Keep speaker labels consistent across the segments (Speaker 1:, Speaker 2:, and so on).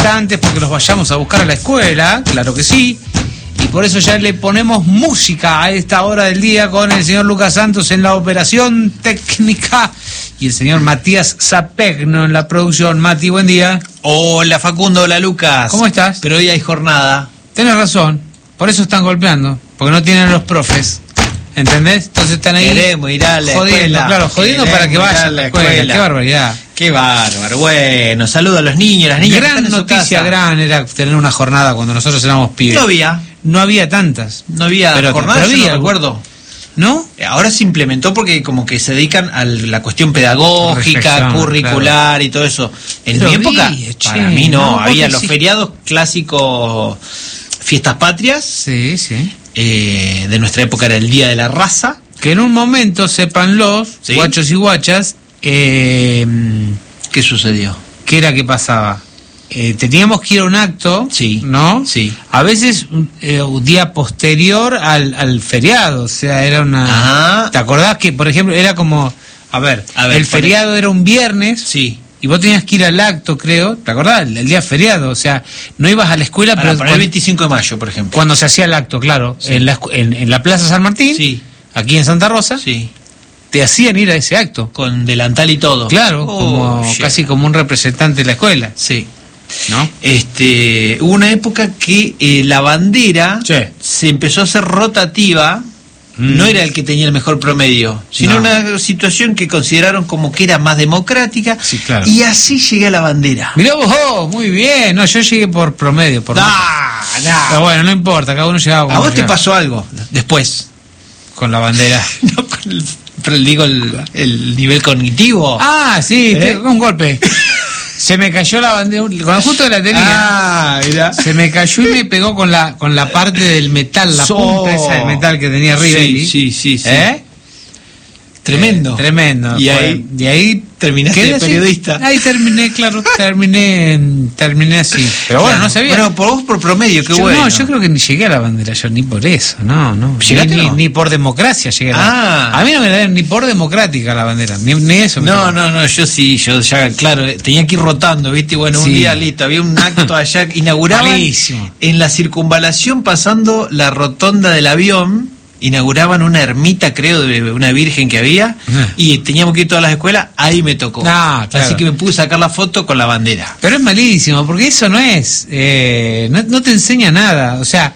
Speaker 1: instantes porque los vayamos a buscar a la escuela, claro que sí. Y por eso ya le ponemos música a esta hora del día con el señor Lucas Santos en la operación técnica y el señor Matías Zapegno en la producción. Mati, buen día.
Speaker 2: Hola Facundo, hola Lucas.
Speaker 1: ¿Cómo estás?
Speaker 2: Pero hoy hay jornada.
Speaker 1: Tenés razón, por eso están golpeando, porque no tienen los profes. ¿Entendés? Entonces están ahí
Speaker 2: queremos ir a la
Speaker 1: jodiendo,
Speaker 2: escuela.
Speaker 1: claro, jodiendo para que vayan a la escuela. Qué barbaridad.
Speaker 2: Qué bárbaro. Bueno, saludo a los niños, las niñas.
Speaker 1: Gran noticia, gran era tener una jornada cuando nosotros éramos pibes.
Speaker 2: No había
Speaker 1: tantas.
Speaker 2: No había
Speaker 1: pero
Speaker 2: jornadas,
Speaker 1: había,
Speaker 2: yo no recuerdo.
Speaker 1: ¿No?
Speaker 2: Ahora se implementó porque como que se dedican a la cuestión pedagógica,
Speaker 1: Reflexión,
Speaker 2: curricular,
Speaker 1: claro.
Speaker 2: Y todo eso. En
Speaker 1: Pero
Speaker 2: mi época, para mí no, había los
Speaker 1: sí.
Speaker 2: feriados clásicos, fiestas patrias.
Speaker 1: Sí, sí.
Speaker 2: De nuestra época era el Día de la Raza.
Speaker 1: Que en un momento, sépanlos,
Speaker 2: ¿Sí?
Speaker 1: guachos y guachas,
Speaker 2: ¿Qué sucedió?
Speaker 1: ¿qué era que pasaba? Teníamos que ir a un acto,
Speaker 2: Sí,
Speaker 1: ¿no?
Speaker 2: sí.
Speaker 1: A veces un día posterior al feriado, o sea, era una...
Speaker 2: Ajá.
Speaker 1: ¿Te acordás que, por ejemplo, era como... A ver, el feriado era un viernes...
Speaker 2: Sí.
Speaker 1: Y vos tenías que ir al acto, creo, ¿te acordás? El día feriado, o sea, no ibas a la escuela, pero...
Speaker 2: Para el 25 de mayo, por ejemplo.
Speaker 1: Cuando se hacía el acto, claro,
Speaker 2: Sí.
Speaker 1: en la Plaza San Martín,
Speaker 2: Sí.
Speaker 1: aquí en Santa Rosa,
Speaker 2: Sí.
Speaker 1: te hacían ir a ese acto.
Speaker 2: Con delantal y todo.
Speaker 1: Claro, casi como un representante de la escuela,
Speaker 2: Sí.
Speaker 1: ¿no?
Speaker 2: Hubo una época que la bandera
Speaker 1: Sí.
Speaker 2: se empezó a hacer rotativa. No era el que tenía el mejor promedio, sino
Speaker 1: No.
Speaker 2: una situación que consideraron como que era más democrática.
Speaker 1: Sí, claro.
Speaker 2: Y así llegué a la bandera.
Speaker 1: Mirá vos, muy bien. No, yo llegué por promedio, por nota. Pero bueno, no importa, cada uno llegaba como
Speaker 2: ¿A vos te
Speaker 1: llegaba.
Speaker 2: pasó algo después?
Speaker 1: Con la bandera.
Speaker 2: No, pero digo el nivel cognitivo.
Speaker 1: Ah, sí, un golpe. Se me cayó la bandera, con justo la tenía.
Speaker 2: Mirá.
Speaker 1: Se me cayó y me pegó con la parte del metal, la punta esa del metal que tenía arriba.
Speaker 2: Sí.
Speaker 1: Tremendo. Tremendo.
Speaker 2: Y ahí terminaste de periodista.
Speaker 1: Ahí terminé, claro, terminé así. Pero bueno, no sabía.
Speaker 2: Bueno, por vos por promedio, qué bueno.
Speaker 1: No, yo creo que ni llegué a la bandera, yo ni por eso, no.
Speaker 2: ¿Llegaste o no?
Speaker 1: Ni por democracia llegué a la A mí no me da ni por democrática la bandera, ni eso.
Speaker 2: No, yo sí, yo ya, claro, tenía que ir rotando, ¿viste? Bueno,
Speaker 1: Sí.
Speaker 2: un día listo, había un acto allá, inauguraban
Speaker 1: Malísimo.
Speaker 2: en la circunvalación pasando la rotonda del avión. Inauguraban una ermita, creo, de una virgen que había, y teníamos que ir a todas las escuelas, ahí me tocó.
Speaker 1: Claro.
Speaker 2: Así que me pude sacar la foto con la bandera.
Speaker 1: Pero es malísimo, porque eso no es, no te enseña nada, o sea,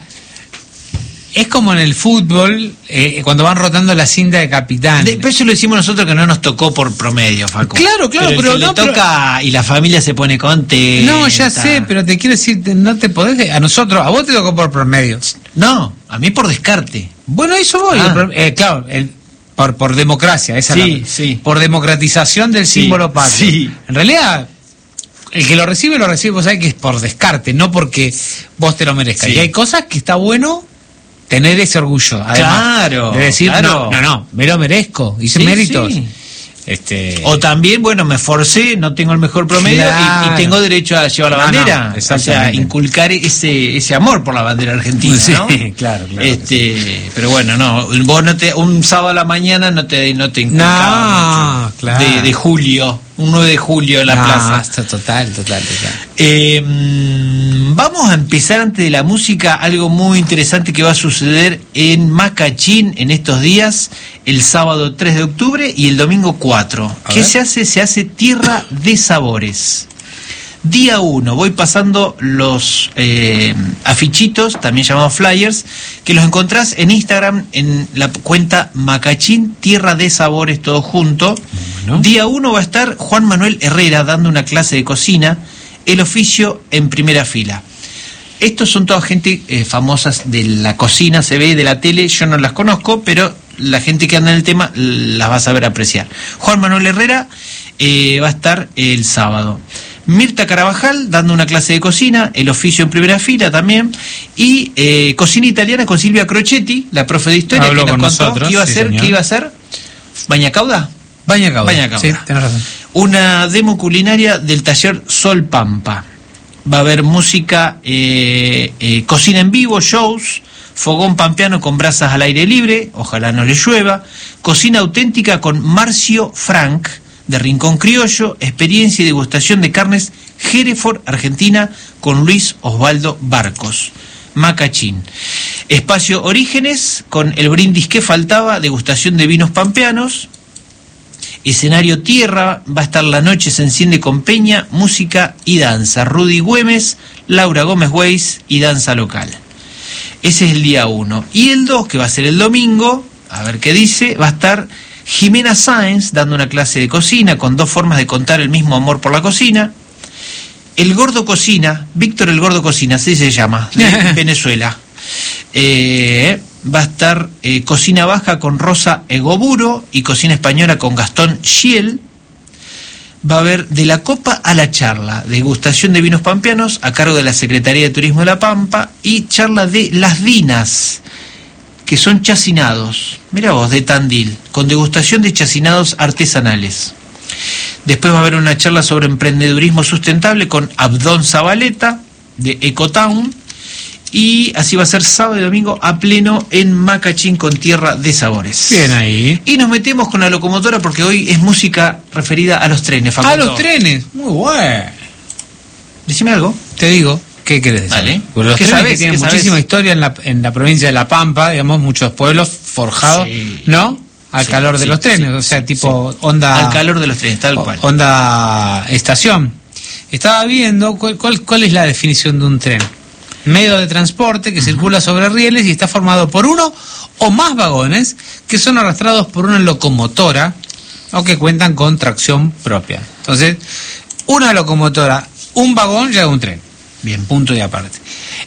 Speaker 1: es como en el fútbol, cuando van rotando la cinta de capitán.
Speaker 2: Pero eso lo decimos nosotros que no nos tocó por promedio, Facu.
Speaker 1: Claro,
Speaker 2: pero
Speaker 1: pero
Speaker 2: que le toca y la familia se pone contenta.
Speaker 1: No, ya sé, pero te quiero decir, no te podés, a vos te tocó por promedio.
Speaker 2: No, a mí por descarte.
Speaker 1: Bueno, eso voy, claro, por democracia, esa
Speaker 2: sí.
Speaker 1: Por democratización del símbolo patrio.
Speaker 2: Sí.
Speaker 1: En realidad, el que lo recibe, vos sabés que es por descarte, no porque vos te lo merezcas.
Speaker 2: Sí.
Speaker 1: Y hay cosas que está bueno tener ese orgullo, además,
Speaker 2: claro,
Speaker 1: de decir,
Speaker 2: claro.
Speaker 1: no, me lo merezco, hice
Speaker 2: Sí,
Speaker 1: méritos.
Speaker 2: sí.
Speaker 1: O
Speaker 2: también, bueno, me esforcé, no tengo el mejor promedio y tengo derecho a llevar la bandera. O sea, inculcar ese amor por la bandera argentina, ¿no?
Speaker 1: Sí, claro.
Speaker 2: Pero bueno, no, vos un sábado a la mañana no te inculcaba mucho.
Speaker 1: Claro.
Speaker 2: De julio, un 9 de julio en la plaza.
Speaker 1: Total.
Speaker 2: Vamos a empezar antes de la música algo muy interesante que va a suceder en Macachín en estos días, el sábado 3 de octubre y el domingo 4. ¿Qué se hace? Se hace Tierra de Sabores. Día 1, voy pasando los afichitos, también llamados flyers, que los encontrás en Instagram en la cuenta Macachín Tierra de Sabores, todo junto. Bueno. Día 1 va a estar Juan Manuel Herrera dando una clase de cocina, el oficio en primera fila. Estos son toda gente famosas de la cocina, se ve, de la tele, yo no las conozco, pero la gente que anda en el tema las va a saber apreciar. Juan Manuel Herrera va a estar el sábado. Mirta Carabajal dando una clase de cocina, el oficio en primera fila también, y cocina italiana con Silvia Crocetti, la profe de historia,
Speaker 1: habló
Speaker 2: que nos contó
Speaker 1: nosotros,
Speaker 2: ¿qué iba a hacer? ¿Bañacauda?
Speaker 1: Bañacauda, sí, tenés razón.
Speaker 2: Una demo culinaria del taller Sol Pampa. Va a haber música, cocina en vivo, shows, fogón pampeano con brasas al aire libre, ojalá no le llueva, cocina auténtica con Marcio Frank, de Rincón Criollo, experiencia y degustación de carnes Hereford, Argentina, con Luis Osvaldo Barcos. Macachín. Espacio Orígenes, con el brindis que faltaba, degustación de vinos pampeanos. Escenario Tierra, va a estar La Noche se enciende con peña, música y danza. Rudy Güemes, Laura Gómez Weiss y danza local. Ese es el día 1. Y el 2, que va a ser el domingo, a ver qué dice, va a estar Jimena Sáenz dando una clase de cocina con 2 formas de contar el mismo amor por la cocina. El Gordo Cocina, Víctor el Gordo Cocina, así se llama, de Venezuela. Va a estar Cocina Baja con Rosa Egoburo y Cocina Española con Gastón Schiel. Va a haber De la Copa a la Charla, degustación de vinos pampeanos a cargo de la Secretaría de Turismo de La Pampa y charla de Las Vinas, que son chacinados, mirá vos, de Tandil, con degustación de chacinados artesanales. Después va a haber una charla sobre emprendedurismo sustentable con Abdón Zabaleta de Ecotown. Y así va a ser sábado y domingo a pleno en Macachín con Tierra de Sabores.
Speaker 1: Bien ahí.
Speaker 2: Y nos metemos con la locomotora porque hoy es música referida a los trenes, Facundo.
Speaker 1: A los trenes, muy bueno.
Speaker 2: Decime algo.
Speaker 1: Te digo, ¿qué querés decir?
Speaker 2: Vale.
Speaker 1: Porque los
Speaker 2: ¿Qué
Speaker 1: trenes
Speaker 2: sabés?
Speaker 1: que tienen
Speaker 2: ¿Qué
Speaker 1: muchísima
Speaker 2: sabés?
Speaker 1: historia en la provincia de La Pampa, digamos, muchos pueblos forjados,
Speaker 2: Sí.
Speaker 1: ¿no? Al
Speaker 2: Sí,
Speaker 1: calor de
Speaker 2: sí,
Speaker 1: los trenes,
Speaker 2: sí,
Speaker 1: o sea,
Speaker 2: sí,
Speaker 1: tipo
Speaker 2: sí.
Speaker 1: onda...
Speaker 2: Al calor de los trenes, tal cual.
Speaker 1: Onda estación. Estaba viendo cuál es la definición de un tren. Medio de transporte que circula sobre rieles y está formado por uno o más vagones que son arrastrados por una locomotora o que cuentan con tracción propia. Entonces, una locomotora, un vagón, ya es un tren. Bien, punto y aparte.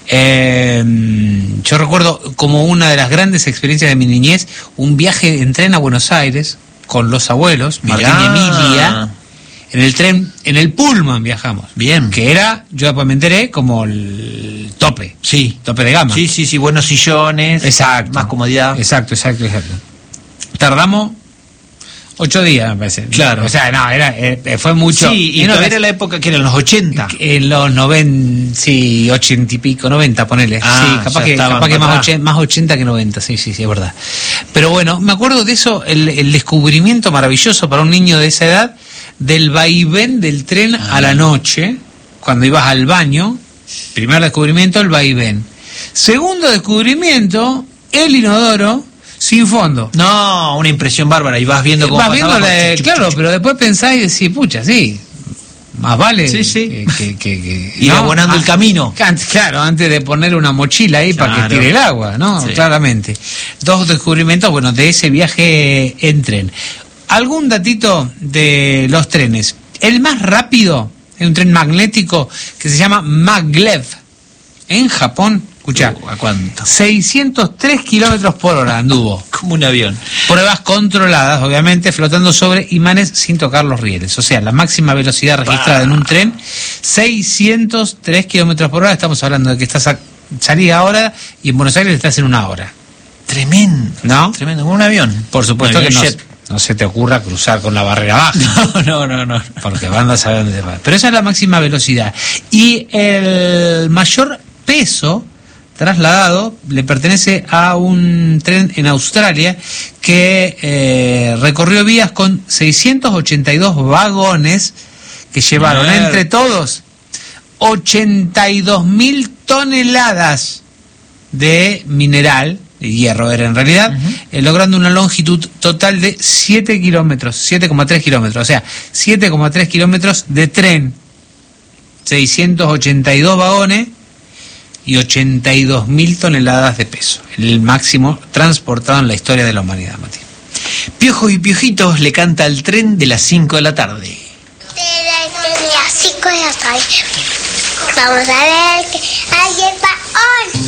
Speaker 1: Yo recuerdo como una de las grandes experiencias de mi niñez, un viaje en tren a Buenos Aires con los abuelos, Martín y Emilia. En el tren, en el Pullman viajamos.
Speaker 2: Bien.
Speaker 1: Que era, yo después me enteré, como el tope.
Speaker 2: Sí.
Speaker 1: Tope de gama.
Speaker 2: Sí, buenos sillones.
Speaker 1: Exacto.
Speaker 2: Más comodidad.
Speaker 1: Exacto. Tardamos 8 días, me parece.
Speaker 2: Claro.
Speaker 1: O sea, no, fue mucho.
Speaker 2: Sí, y
Speaker 1: no,
Speaker 2: todavía era la época que eran los 80.
Speaker 1: En los 90, sí, 80 y pico, 90, ponele.
Speaker 2: Ah,
Speaker 1: sí, capaz que más 80 que 90, sí, es verdad. Pero bueno, me acuerdo de eso, el descubrimiento maravilloso para un niño de esa edad, del vaivén del tren a la noche, cuando ibas al baño. Primer descubrimiento, el vaivén. Segundo descubrimiento, el inodoro sin fondo.
Speaker 2: No, una impresión bárbara, y vas viendo cómo
Speaker 1: claro, pero después pensás y decís, pucha, sí, más vale
Speaker 2: sí.
Speaker 1: que
Speaker 2: ir abonando el camino.
Speaker 1: Claro, antes de poner una mochila ahí para que tire el agua, ¿no?
Speaker 2: Sí.
Speaker 1: Claramente. 2 descubrimientos, bueno, de ese viaje en tren. Algún datito de los trenes. El más rápido es un tren magnético que se llama Maglev. En Japón, escuchá,
Speaker 2: ¿A cuánto?
Speaker 1: 603 kilómetros por hora anduvo.
Speaker 2: Como un avión.
Speaker 1: Pruebas controladas, obviamente, flotando sobre imanes sin tocar los rieles. O sea, la máxima velocidad registrada en un tren, 603 kilómetros por hora. Estamos hablando de que estás salís ahora y en Buenos Aires estás en 1 hora.
Speaker 2: Tremendo.
Speaker 1: ¿No?
Speaker 2: Tremendo, como un avión.
Speaker 1: Por supuesto que
Speaker 2: jet.
Speaker 1: no se te ocurra cruzar con la barrera baja.
Speaker 2: No.
Speaker 1: Porque van a saber dónde va. Pero esa es la máxima velocidad. Y el mayor peso trasladado le pertenece a un tren en Australia que recorrió vías con 682 vagones que llevaron entre todos 82.000 toneladas de mineral, de hierro era en realidad, logrando una longitud total de 7 kilómetros, 7,3 kilómetros, o sea, 7,3 kilómetros de tren, 682 vagones y 82.000 toneladas de peso, el máximo transportado en la historia de la humanidad, Mati.
Speaker 2: Piojos y Piojitos le canta al tren de las 5 de la tarde.
Speaker 3: De las 5 de la tarde. Vamos a ver que alguien va on.